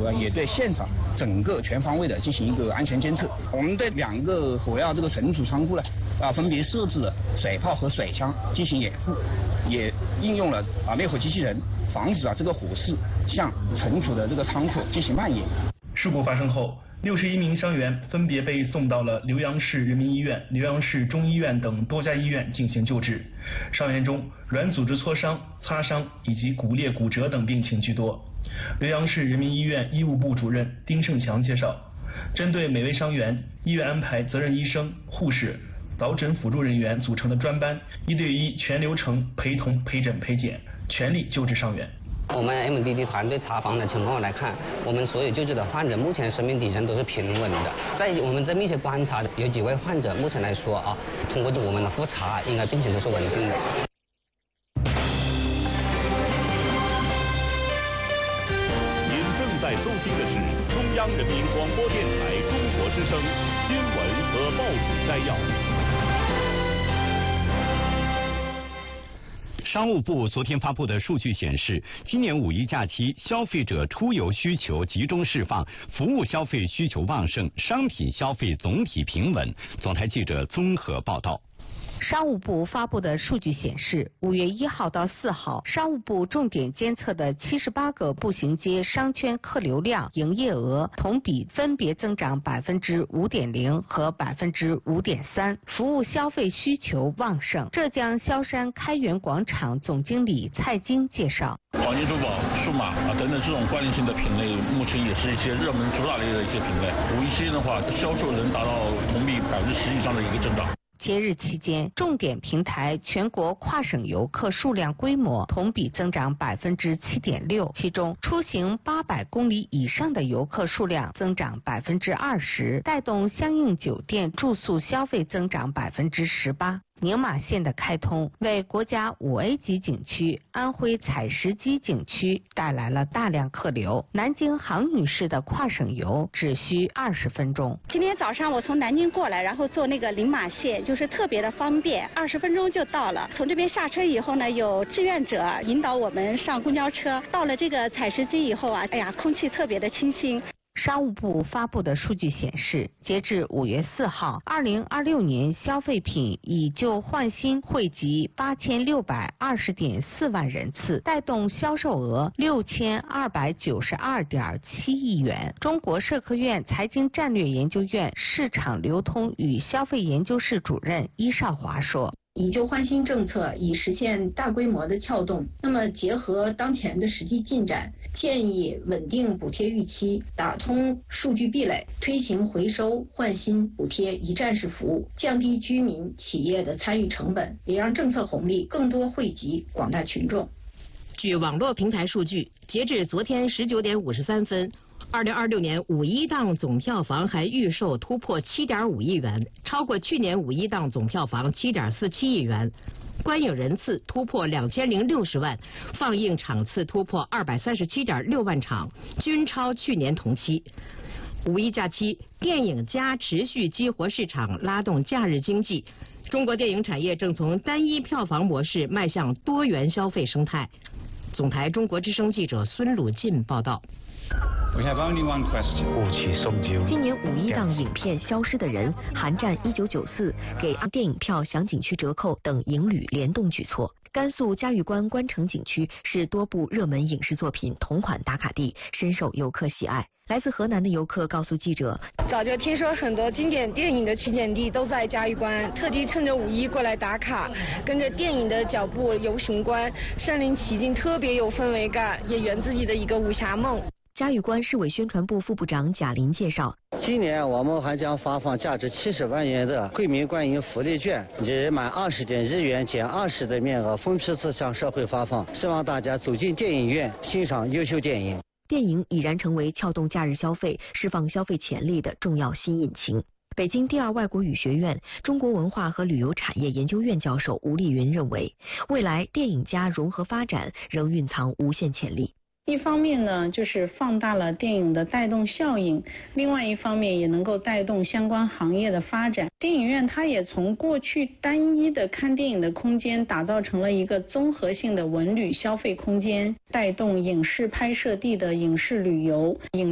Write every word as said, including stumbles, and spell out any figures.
组啊，也对现场整个全方位的进行一个安全监测。我们对两个火药这个存储仓库呢，啊，分别设置了水炮和水枪进行掩护，也应用了啊灭火机器人，防止啊这个火势向存储的这个仓库进行蔓延。 事故发生后，六十一名伤员分别被送到了浏阳市人民医院、浏阳市中医院等多家医院进行救治。伤员中，软组织挫伤、擦伤以及骨裂、骨折等病情居多。浏阳市人民医院医务部主任丁胜强介绍，针对每位伤员，医院安排责任医生、护士、导诊辅助人员组成的专班，一对一全流程陪同、陪诊、陪检，全力救治伤员。 我们 M D D 团队查房的情况来看，我们所有救治的患者目前生命体征都是平稳的。在我们这密切观察的有几位患者，目前来说啊，通过我们的复查，应该病情都是稳定的。 您正在收听的是中央人民广播电台中国之声新闻和报纸摘要。 商务部昨天发布的数据显示，今年五一假期消费者出游需求集中释放，服务消费需求旺盛，商品消费总体平稳。总台记者综合报道。 商务部发布的数据显示，五月一号到四号，商务部重点监测的七十八个步行街商圈客流量、营业额同比分别增长百分之五点零和百分之五点三，服务消费需求旺盛。浙江萧山开元广场总经理蔡京介绍， 黄金珠宝、数码啊等等这种关联性的品类，目前也是一些热门主打类的一些品类。五一期间的话，销售能达到同比百分之十以上的一个增长。 节日期间，重点平台全国跨省游客数量规模同比增长百分之七点六，其中出行八百公里以上的游客数量增长百分之二十，带动相应酒店住宿消费增长百分之十八。宁马线的开通为国家五 A 级景区安徽采石矶景区带来了大量客流。南京杭女士的跨省游只需二十分钟。 今天早上我从南京过来，然后坐那个宁马线，就是特别的方便，二十分钟就到了。从这边下车以后呢，有志愿者引导我们上公交车。到了这个采石矶以后啊，哎呀，空气特别的清新。 商务部发布的数据显示，截至五月四号，二零二六年消费品以旧换新惠及八千六百二十点四万人次，带动销售额六千二百九十二点七亿元。中国社科院财经战略研究院市场流通与消费研究室主任伊少华说， 以旧换新政策以实现大规模的撬动，那么结合当前的实际进展，建议稳定补贴预期，打通数据壁垒，推行回收换新补贴一站式服务，降低居民企业的参与成本，也让政策红利更多惠及广大群众。 据网络平台数据，截至昨天十九点五十三分，二零二六年五一档总票房还预售突破七点五亿元，超过去年五一档总票房七点四七亿元。观影人次突破两千零六十万，放映场次突破二百三十七点六万场，均超去年同期。五一假期，电影加持续激活市场，拉动假日经济。中国电影产业正从单一票房模式迈向多元消费生态。总台中国之声记者孙鲁进报道。 We have only one question. 今年五一档影片《消失的人》、《寒战一九九四》给电影票享景区折扣等影旅联动举措。甘肃嘉峪关关城景区是多部热门影视作品同款打卡地，深受游客喜爱。来自河南的游客告诉记者， 早就听说很多经典电影的取景地都在嘉峪关，特地趁着五一过来打卡，跟着电影的脚步游雄关，身临其境，特别有氛围感，也圆自己的一个武侠梦。 嘉峪关市委宣传部副部长贾林介绍， 今年我们还将发放价值七十万元的惠民观影福利券，日满二十点日元减二十的面额分批次向社会发放，希望大家走进电影院欣赏优秀电影。 电影已然成为撬动假日消费、释放消费潜力的重要新引擎。北京第二外国语学院中国文化和旅游产业研究院教授吴丽云认为，未来电影加融合发展仍蕴藏无限潜力。 一方面呢，就是放大了电影的带动效应，另外一方面也能够带动相关行业的发展。电影院它也从过去单一的看电影的空间，打造成了一个综合性的文旅消费空间，带动影视拍摄地的影视旅游。影